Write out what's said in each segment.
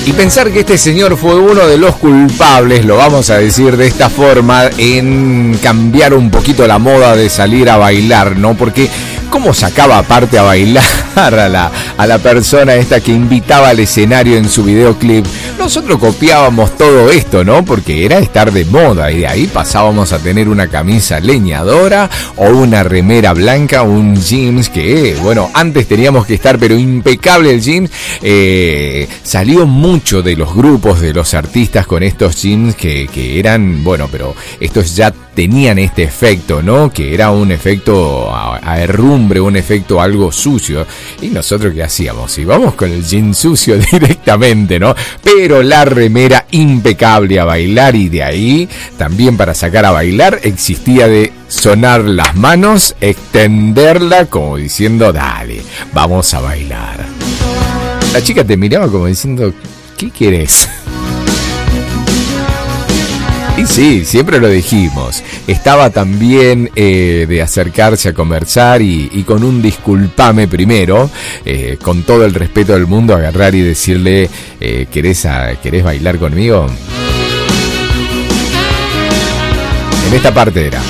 Y pensar que este señor fue uno de los culpables, lo vamos a decir de esta forma, en cambiar un poquito la moda de salir a bailar, ¿no? Porque ¿cómo sacaba aparte a bailar a la persona esta que invitaba al escenario en su videoclip? Nosotros copiábamos todo esto, ¿no? Porque era estar de moda y de ahí pasábamos a tener una camisa leñadora o una remera blanca, un jeans que, bueno, antes teníamos que estar, pero impecable el jeans. Salió mucho de los grupos, de los artistas con estos jeans que eran, bueno, pero estos ya tenían este efecto, ¿no? Que era un efecto a herrumbre, un efecto algo sucio. Y nosotros, ¿qué hacíamos? Íbamos con el jean sucio directamente, ¿no? Pero la remera impecable a bailar, y de ahí también para sacar a bailar existía de sonar las manos, extenderla como diciendo, dale, vamos a bailar. La chica te miraba como diciendo, ¿qué querés? Y sí, siempre lo dijimos. Estaba también de acercarse a conversar y con un disculpame primero, con todo el respeto del mundo, agarrar y decirle, ¿querés bailar conmigo? En esta parte era.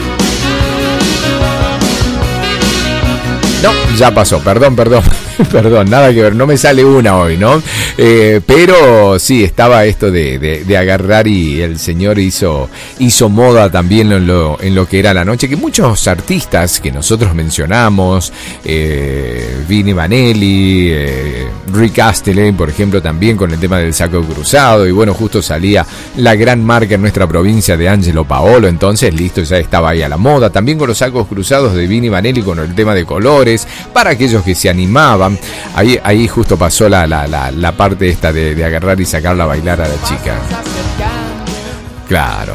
No, ya pasó, perdón, nada que ver, no me sale una hoy, ¿no? Pero sí, estaba esto de agarrar, y el señor hizo moda también en lo que era la noche, que muchos artistas que nosotros mencionamos, Vinnie Vanelli, Rick Astley, por ejemplo, también con el tema del saco cruzado, y bueno, justo salía la gran marca en nuestra provincia de Angelo Paolo, entonces listo, ya estaba ahí a la moda, también con los sacos cruzados de Vinnie Vanelli con el tema de colores, para aquellos que se animaban. Ahí justo pasó la parte esta de agarrar y sacarla a bailar a la chica. Claro,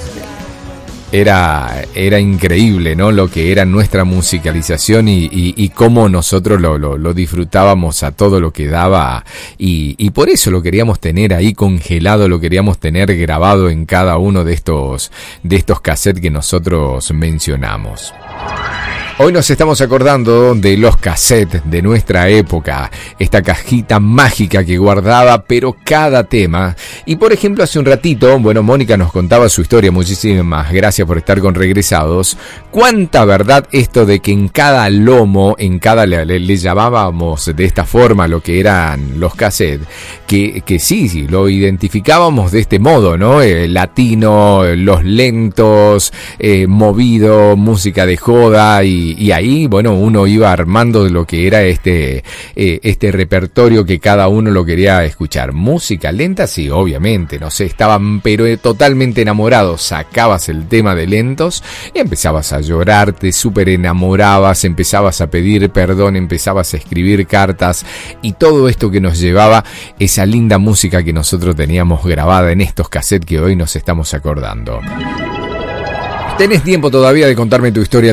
era increíble, ¿no? Lo que era nuestra musicalización y cómo nosotros lo disfrutábamos a todo lo que daba, y por eso lo queríamos tener ahí congelado, lo queríamos tener grabado en cada uno de estos cassettes que nosotros mencionamos. Hoy nos estamos acordando de los cassettes de nuestra época, esta cajita mágica que guardaba pero cada tema. Y por ejemplo, hace un ratito, bueno, Mónica nos contaba su historia, muchísimas gracias por estar con Regresados. Cuánta verdad esto de que en cada lomo, le llamábamos de esta forma lo que eran los cassettes, que sí, lo identificábamos de este modo, ¿no? Latino, los lentos, movido, música de joda, y ahí, bueno, uno iba armando de lo que era este repertorio que cada uno lo quería escuchar. Música lenta, sí, obviamente, no sé, estaban pero totalmente enamorados. Sacabas el tema de lentos y empezabas a llorar, te súper enamorabas, empezabas a pedir perdón, empezabas a escribir cartas, y todo esto que nos llevaba esa linda música que nosotros teníamos grabada en estos cassettes que hoy nos estamos acordando. Tenés tiempo todavía de contarme tu historia al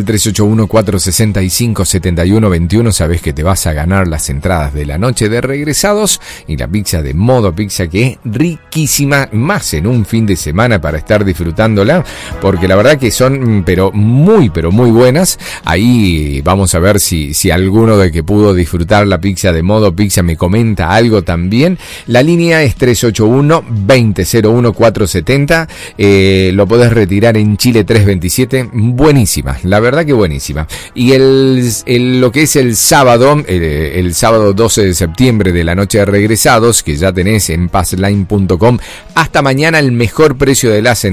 381-465-7121. Sabés que te vas a ganar las entradas de la noche de Regresados y la pizza de Modo Pizza, que es riquísima, más en un fin de semana para estar disfrutándola, porque la verdad que son pero muy buenas. Ahí vamos a ver si alguno de que pudo disfrutar la pizza de Modo Pizza me comenta algo también. La línea es 381-2001-470. Lo podés retirar en Chile 327. Buenísima, la verdad que buenísima. Y lo que es el sábado 12 de septiembre de la noche de Regresados, que ya tenés en passline.com, hasta mañana el mejor precio de las entradas.